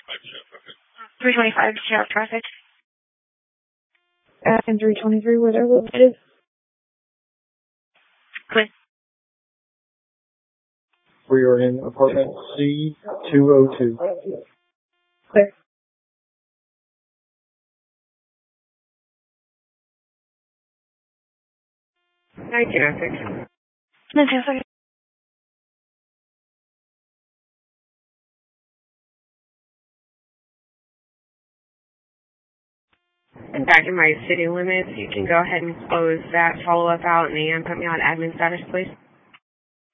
325 sheriff traffic. And 323, where they're located. Clear. We are in apartment C202. Clear. Night traffic. 1906. Back in my city limits, you can go ahead and close that follow-up out in the AM. Put me on admin status, please.